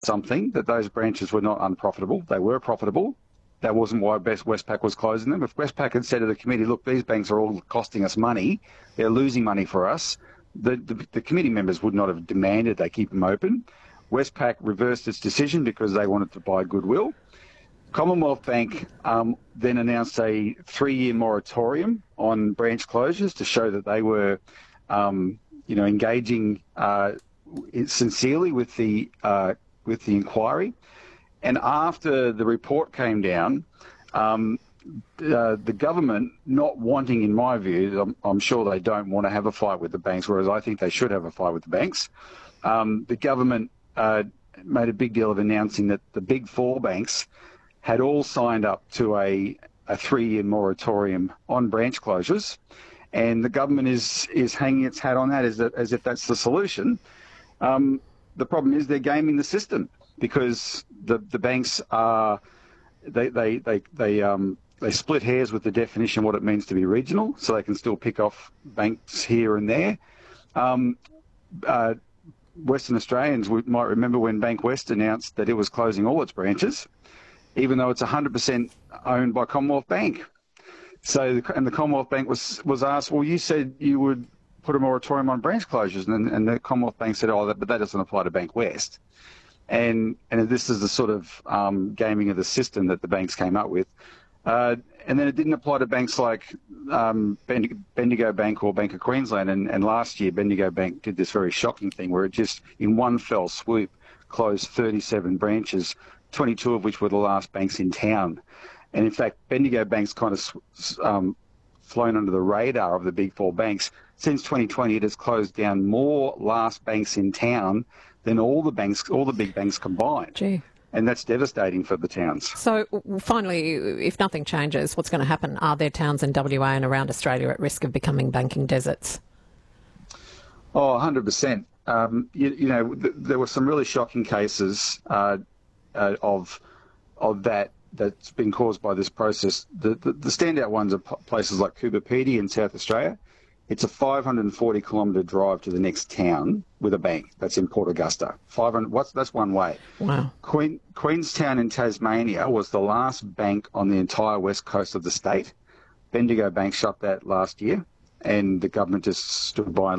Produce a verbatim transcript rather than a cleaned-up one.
something, that those branches were not unprofitable. They were profitable. That wasn't why Westpac was closing them. If Westpac had said to the committee, look, these banks are all costing us money, they're losing money for us, the, the, the committee members would not have demanded they keep them open. Westpac reversed its decision because they wanted to buy goodwill. Commonwealth Bank um, then announced a three-year moratorium on branch closures to show that they were, um, you know, engaging uh, sincerely with the uh, with the inquiry. And after the report came down, um, uh, the government, not wanting, in my view, I'm, I'm sure they don't want to have a fight with the banks, whereas I think they should have a fight with the banks. Um, the government uh, made a big deal of announcing that the big four banks had all signed up to a, a three-year moratorium on branch closures, and the government is is hanging its hat on that as, a, as if that's the solution. Um, the problem is they're gaming the system, because the the banks are they they they they um they split hairs with the definition of what it means to be regional, so they can still pick off banks here and there. Um, uh, Western Australians might remember when Bankwest announced that it was closing all its branches, even though it's one hundred percent owned by Commonwealth Bank. So, and the Commonwealth Bank was was asked, well, you said you would put a moratorium on branch closures, and, and the Commonwealth Bank said, oh, that, but that doesn't apply to Bankwest. And and this is the sort of um, gaming of the system that the banks came up with. Uh, and then it didn't apply to banks like um, Bendigo Bank or Bank of Queensland. And, and last year, Bendigo Bank did this very shocking thing where it just, in one fell swoop, closed thirty-seven branches, twenty-two of which were the last banks in town. And in fact, Bendigo Bank's kind of um, flown under the radar of the big four banks. Since twenty twenty, it has closed down more last banks in town than all the banks, all the big banks combined. Gee. And that's devastating for the towns. So finally, if nothing changes, what's going to happen? Are there towns in W A and around Australia at risk of becoming banking deserts? Oh, one hundred percent. Um, you, you know, th- there were some really shocking cases uh, uh, of of that that's been caused by this process. The, the, the standout ones are p- places like Coober Pedy in South Australia. It's a five hundred forty kilometre drive to the next town with a bank. That's in Port Augusta. five hundred, what's, that's one way. Wow. Queen, Queenstown in Tasmania was the last bank on the entire west coast of the state. Bendigo Bank shut that last year, and the government just stood by and